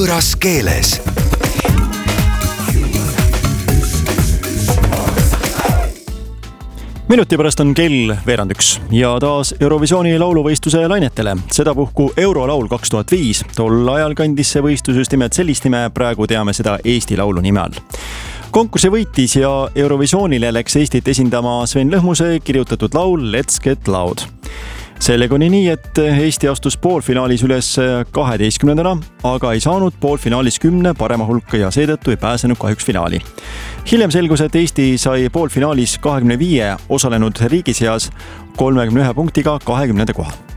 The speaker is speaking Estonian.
võõras keeles. Minuti pärast on kell 1:15 ja taas Eurovisiooni lauluvõistluse lainetele. Sedapuhku Eurolaul 2005. Tol ajal kandis see võistlus just nimelt sellist nime, praegu teame seda Eesti Laulu nime all. Konkursi võitis ja Eurovisioonile läks Eestit esindama Sven Lõhmuse kirjutatud laul Let's Get Loud. Sellega oli nii, et Eesti astus poolfinaalis üles 12. aga ei saanud poolfinaalis 10 parema hulka ja seetõttu ei pääsenud kahjuks finaali. Hiljem selgus, et Eesti sai poolfinaalis 25 osalenud riigi seas 31 punktiga 20. koha.